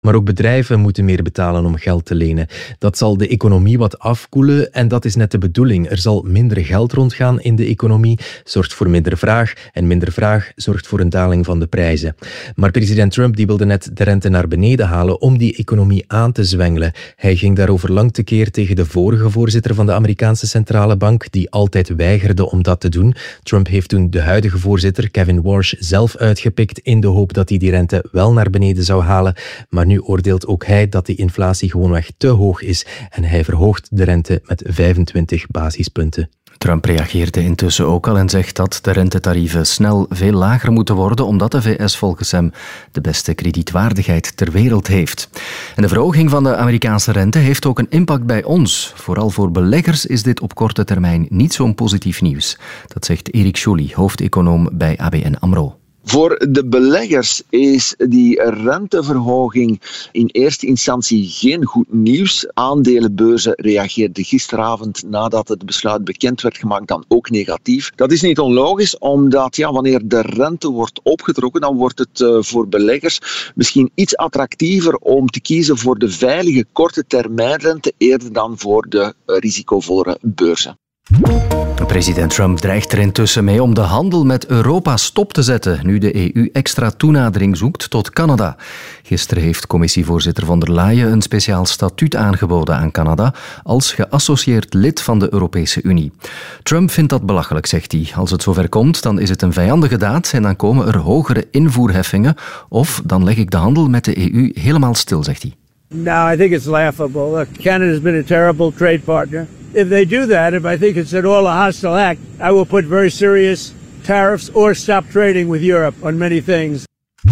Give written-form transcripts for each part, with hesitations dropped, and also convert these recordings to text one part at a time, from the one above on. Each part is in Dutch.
Maar ook bedrijven moeten meer betalen om geld te lenen. Dat zal de economie wat afkoelen en dat is net de bedoeling. Er zal minder geld rondgaan in de economie, zorgt voor minder vraag en minder vraag zorgt voor een daling van de prijzen. Maar president Trump die wilde net de rente naar beneden halen om die economie aan te zwengelen. Hij ging daarover lang tekeer tegen de vorige voorzitter van de Amerikaanse centrale bank, die altijd weigerde om dat te doen. Trump heeft toen de huidige voorzitter, Kevin Warsh, zelf uitgepikt in de hoop dat hij die rente wel naar beneden zou halen. Maar nu oordeelt ook hij dat die inflatie gewoonweg te hoog is en hij verhoogt de rente met 25 basispunten. Trump reageerde intussen ook al en zegt dat de rentetarieven snel veel lager moeten worden omdat de VS volgens hem de beste kredietwaardigheid ter wereld heeft. En de verhoging van de Amerikaanse rente heeft ook een impact bij ons. Vooral voor beleggers is dit op korte termijn niet zo'n positief nieuws. Dat zegt Erik Joly, hoofdeconoom bij ABN AMRO. Voor de beleggers is die renteverhoging in eerste instantie geen goed nieuws. Aandelenbeurzen reageerden gisteravond nadat het besluit bekend werd gemaakt dan ook negatief. Dat is niet onlogisch, omdat wanneer de rente wordt opgetrokken, dan wordt het voor beleggers misschien iets attractiever om te kiezen voor de veilige korte termijnrente eerder dan voor de risicovolle beurzen. President Trump dreigt er intussen mee om de handel met Europa stop te zetten, nu de EU extra toenadering zoekt tot Canada. Gisteren heeft commissievoorzitter von der Leyen een speciaal statuut aangeboden aan Canada als geassocieerd lid van de Europese Unie. Trump vindt dat belachelijk, zegt hij. Als het zover komt, dan is het een vijandige daad en dan komen er hogere invoerheffingen of dan leg ik de handel met de EU helemaal stil, zegt hij. No, I think it's laughable. Look, Canada's been a terrible trade partner. If they do that, if I think it's at all a hostile act, I will put very serious tariffs or stop trading with Europe on many things.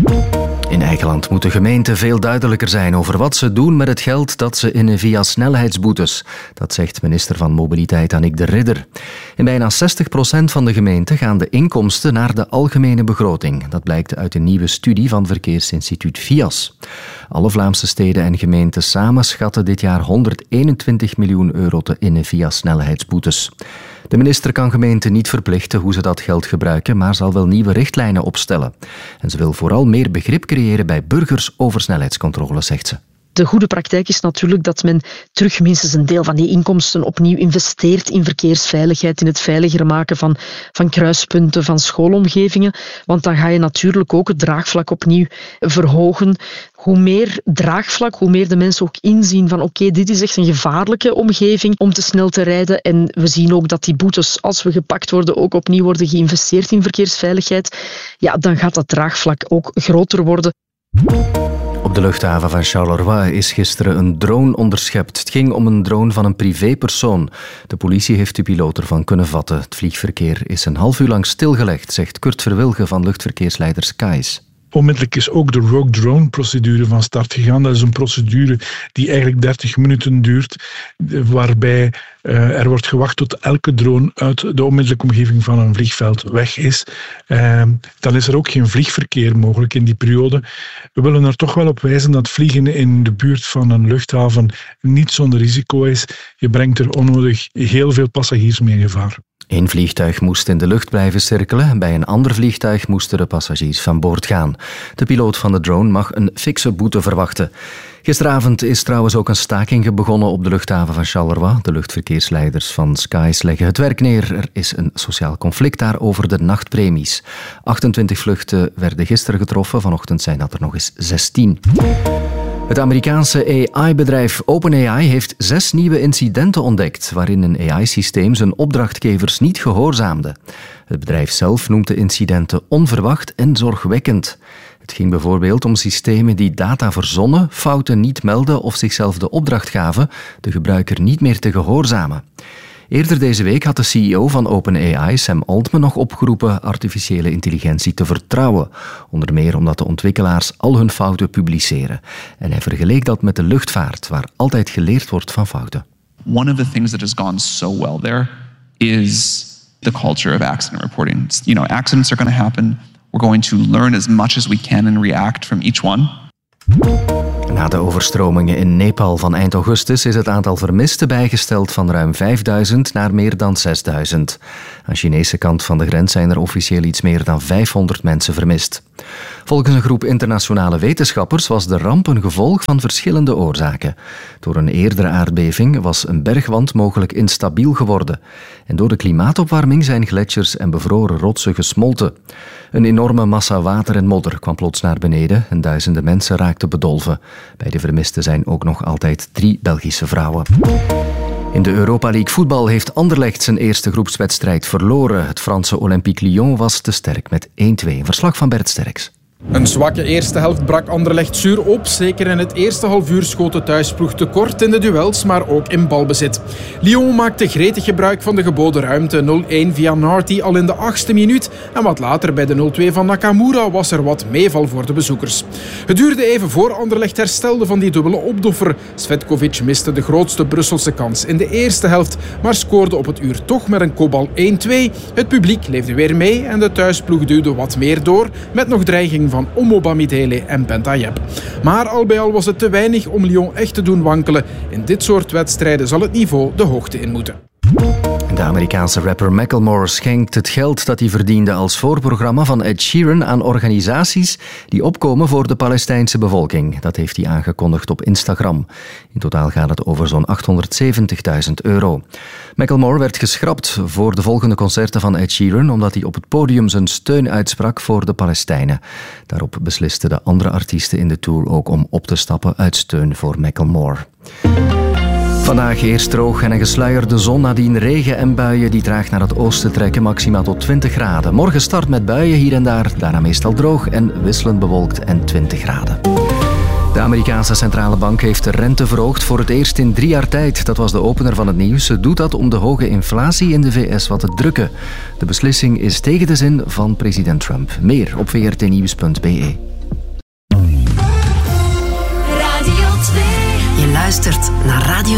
In eigen land moet de gemeente veel duidelijker zijn over wat ze doen met het geld dat ze innen via snelheidsboetes. Dat zegt minister van Mobiliteit Annick de Ridder. In bijna 60% van de gemeenten gaan de inkomsten naar de algemene begroting. Dat blijkt uit een nieuwe studie van verkeersinstituut VIAS. Alle Vlaamse steden en gemeenten samen schatten dit jaar 121 miljoen euro te innen via snelheidsboetes. De minister kan gemeenten niet verplichten hoe ze dat geld gebruiken, maar zal wel nieuwe richtlijnen opstellen. En ze wil vooral meer begrip creëren bij burgers over snelheidscontrole, zegt ze. De goede praktijk is natuurlijk dat men terug minstens een deel van die inkomsten opnieuw investeert in verkeersveiligheid, in het veiliger maken van kruispunten, van schoolomgevingen. Want dan ga je natuurlijk ook het draagvlak opnieuw verhogen. Hoe meer draagvlak, hoe meer de mensen ook inzien van oké, dit is echt een gevaarlijke omgeving om te snel te rijden. En we zien ook dat die boetes, als we gepakt worden, ook opnieuw worden geïnvesteerd in verkeersveiligheid. Ja, dan gaat dat draagvlak ook groter worden. Op de luchthaven van Charleroi is gisteren een drone onderschept. Het ging om een drone van een privépersoon. De politie heeft de piloot ervan kunnen vatten. Het vliegverkeer is een half uur lang stilgelegd, zegt Kurt Verwilge van luchtverkeersleider Skies. Onmiddellijk is ook de Rogue Drone-procedure van start gegaan. Dat is een procedure die eigenlijk 30 minuten duurt, waarbij er wordt gewacht tot elke drone uit de onmiddellijke omgeving van een vliegveld weg is. Dan is er ook geen vliegverkeer mogelijk in die periode. We willen er toch wel op wijzen dat vliegen in de buurt van een luchthaven niet zonder risico is. Je brengt er onnodig heel veel passagiers mee in gevaar. Eén vliegtuig moest in de lucht blijven cirkelen. Bij een ander vliegtuig moesten de passagiers van boord gaan. De piloot van de drone mag een fikse boete verwachten. Gisteravond is trouwens ook een staking begonnen op de luchthaven van Charleroi. De luchtverkeersleiders van Skies leggen het werk neer. Er is een sociaal conflict daar over de nachtpremies. 28 vluchten werden gisteren getroffen. Vanochtend zijn dat er nog eens 16. Het Amerikaanse AI-bedrijf OpenAI heeft 6 nieuwe incidenten ontdekt waarin een AI-systeem zijn opdrachtgevers niet gehoorzaamde. Het bedrijf zelf noemt de incidenten onverwacht en zorgwekkend. Het ging bijvoorbeeld om systemen die data verzonnen, fouten niet melden of zichzelf de opdracht gaven de gebruiker niet meer te gehoorzamen. Eerder deze week had de CEO van OpenAI, Sam Altman, nog opgeroepen artificiële intelligentie te vertrouwen. Onder meer omdat de ontwikkelaars al hun fouten publiceren. En hij vergeleek dat met de luchtvaart, waar altijd geleerd wordt van fouten. One of the things that has gone so well there is the culture of accident reporting. Accidents are going to happen. We're going to learn as much as we can and react from each one. Na de overstromingen in Nepal van eind augustus is het aantal vermisten bijgesteld van ruim 5000 naar meer dan 6000. Aan de Chinese kant van de grens zijn er officieel iets meer dan 500 mensen vermist. Volgens een groep internationale wetenschappers was de ramp een gevolg van verschillende oorzaken. Door een eerdere aardbeving was een bergwand mogelijk instabiel geworden. En door de klimaatopwarming zijn gletsjers en bevroren rotsen gesmolten. Een enorme massa water en modder kwam plots naar beneden en duizenden mensen raakten bedolven. Bij de vermisten zijn ook nog altijd 3 Belgische vrouwen. In de Europa League voetbal heeft Anderlecht zijn eerste groepswedstrijd verloren. Het Franse Olympique Lyon was te sterk met 1-2. Een verslag van Bert Sterks. Een zwakke eerste helft brak Anderlecht zuur op. Zeker in het eerste halfuur schoot de thuisploeg tekort in de duels, maar ook in balbezit. Lyon maakte gretig gebruik van de geboden ruimte. 0-1 via Narty al in de 8e minuut. En wat later bij de 0-2 van Nakamura was er wat meeval voor de bezoekers. Het duurde even voor Anderlecht herstelde van die dubbele opdoffer. Svetkovic miste de grootste Brusselse kans in de eerste helft, maar scoorde op het uur toch met een kopbal 1-2. Het publiek leefde weer mee en de thuisploeg duwde wat meer door, met nog dreiging van Omo Bamidele en Bentayeb. Maar al bij al was het te weinig om Lyon echt te doen wankelen. In dit soort wedstrijden zal het niveau de hoogte in moeten. De Amerikaanse rapper Macklemore schenkt het geld dat hij verdiende als voorprogramma van Ed Sheeran aan organisaties die opkomen voor de Palestijnse bevolking. Dat heeft hij aangekondigd op Instagram. In totaal gaat het over zo'n €870.000. Macklemore werd geschrapt voor de volgende concerten van Ed Sheeran omdat hij op het podium zijn steun uitsprak voor de Palestijnen. Daarop beslisten de andere artiesten in de tour ook om op te stappen uit steun voor Macklemore. Vandaag eerst droog en een gesluierde zon, nadien regen en buien die traag naar het oosten trekken, maximaal tot 20 graden. Morgen start met buien hier en daar, daarna meestal droog en wisselend bewolkt en 20 graden. De Amerikaanse centrale bank heeft de rente verhoogd voor het eerst in 3 jaar tijd. Dat was de opener van het nieuws. Ze doet dat om de hoge inflatie in de VS wat te drukken. De beslissing is tegen de zin van president Trump. Meer op vrtnieuws.be. Je luistert naar Radio